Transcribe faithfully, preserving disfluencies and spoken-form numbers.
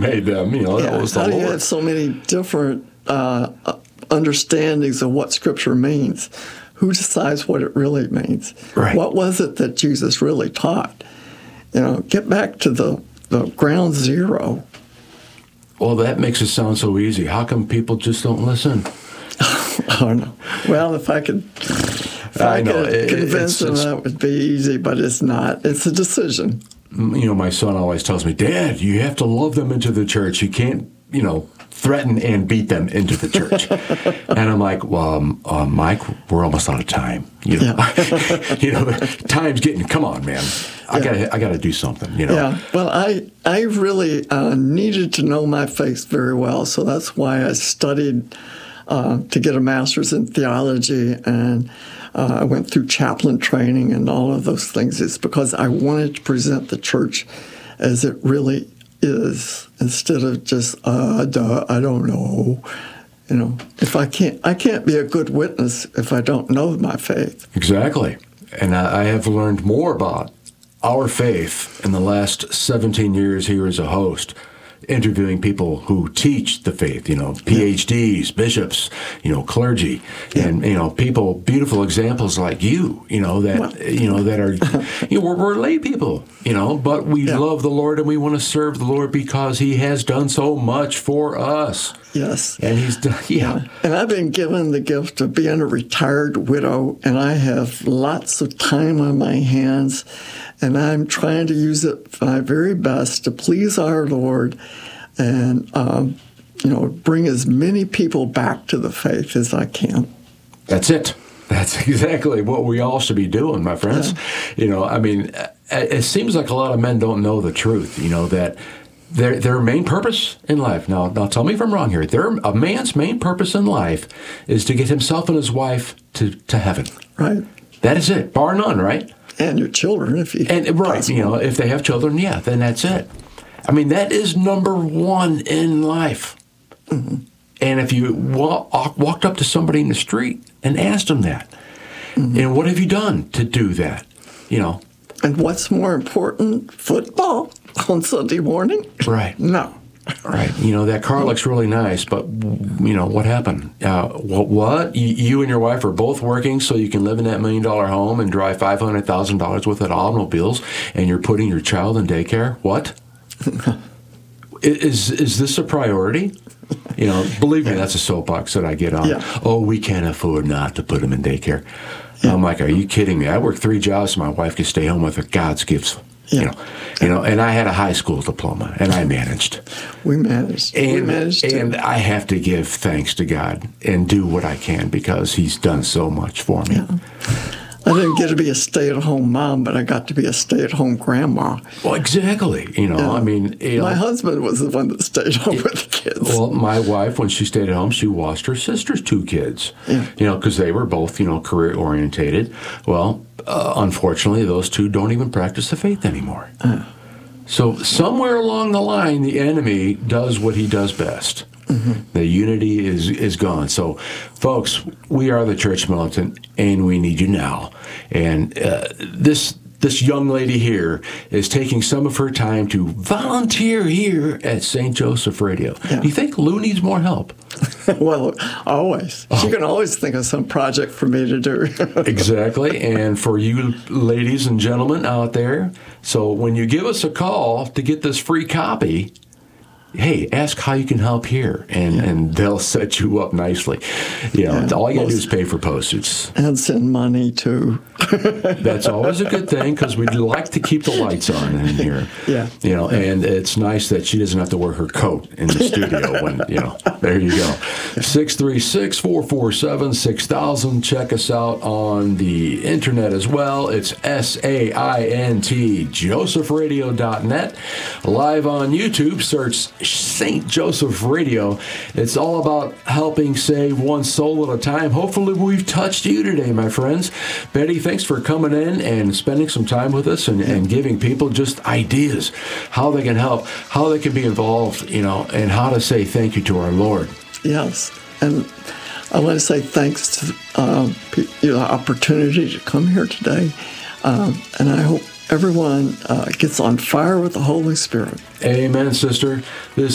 made them. You know, Yeah. that was the How do you Lord. have so many different uh, understandings of what Scripture means? Who decides what it really means? Right. What was it that Jesus really taught? You know, get back to the, the ground zero. Well, that makes it sound so easy. How come people just don't listen? I don't know. Well, if I could, if I, I know. could It- convince it's- them, it's- that would be easy, but it's not. It's a decision. You know, my son always tells me, Dad, you have to love them into the church. You can't, you know, threaten and beat them into the church. And I'm like, well, um, uh, Mike, we're almost out of time. You know, Yeah. you know, time's getting. Come on, man. I Yeah. got, I got to do something. You know. Yeah. Well, I I really uh, needed to know my faith very well, so that's why I studied uh, to get a master's in theology, and uh, I went through chaplain training and all of those things. It's because I wanted to present the church as it really is, instead of just uh, duh, I don't know. You know, if I can't, I can't be a good witness if I don't know my faith. Exactly. And I, I have learned more about our faith in the last seventeen years here as a host, interviewing people who teach the faith, you know, P H Ds, bishops, you know, clergy, Yeah. and, you know, people, beautiful examples like you, you know, that, Well- you know, that are, you know, we're, we're lay people, you know, but we Yeah. love the Lord and we want to serve the Lord because he has done so much for us. Yes. And he's done, yeah. And I've been given the gift of being a retired widow, and I have lots of time on my hands, and I'm trying to use it my very best to please our Lord and, um, you know, bring as many people back to the faith as I can. That's it. That's exactly what we all should be doing, my friends. You know, I mean, it seems like a lot of men don't know the truth, you know, that their their main purpose in life, now, now tell me if I'm wrong here, their, a man's main purpose in life is to get himself and his wife to, to heaven. Right. That is it, bar none, right? And your children, if you And right, possible. you know, if they have children, yeah, then that's it. I mean, that is number one in life. Mm-hmm. And if you wa- walked up to somebody in the street and asked them that, Mm-hmm. and what have you done to do that? You know, And what's more important, football on Sunday morning? right, No. right. You know, that car looks really nice, but, you know, what happened? Uh, what? what? You, you and your wife are both working so you can live in that million dollar home and drive five hundred thousand dollars worth of automobiles, and you're putting your child in daycare? What? Is is this a priority? You know, believe me, that's a soapbox that I get on. Yeah. Oh, we can't afford not to put him in daycare. I'm like, are you kidding me? I work three jobs so my wife could stay home with her God's gifts. Yeah. You know, you know, and I had a high school diploma, and I managed. We managed. we And, managed to. and I have to give thanks to God and do what I can because He's done so much for me. I didn't get to be a stay-at-home mom, but I got to be a stay-at-home grandma. Well, exactly. You know, Yeah. I mean, you know, My husband was the one that stayed home with the kids. well, my wife, when she stayed at home, she watched her sister's two kids. Yeah. You know, because they were both, you know, career orientated. Well, uh, unfortunately, those two don't even practice the faith anymore. Uh. So somewhere along the line, the enemy does what he does best. Mm-hmm. The unity is is gone. So, folks, we are the Church Militant, and we need you now. And uh, this this young lady here is taking some of her time to volunteer here at Saint Joseph Radio. Yeah. Do you think Lou needs more help? Well, always. Oh. She can always think of some project for me to do. Exactly. And for you ladies and gentlemen out there, so when you give us a call to get this free copy, hey, ask how you can help here, and, and they'll set you up nicely. You know, Yeah. all you got to do Most- is pay for postage. And send money to. That's always a good thing because we'd like to keep the lights on in here. Yeah. You know, and it's nice that she doesn't have to wear her coat in the studio when, you know, there you go. six three six, four four seven, six thousand. Check us out on the internet as well. It's S A I N T, joseph radio dot net. Live on YouTube, search Saint Joseph Radio. It's all about helping save one soul at a time. Hopefully we've touched you today, my friends. Betty, thanks for coming in and spending some time with us and, and giving people just ideas, how they can help, how they can be involved, you know, and how to say thank you to our Lord. Yes. And I want to say thanks to um, pe- you know, the opportunity to come here today. Um, and I hope everyone uh, gets on fire with the Holy Spirit. Amen, sister. This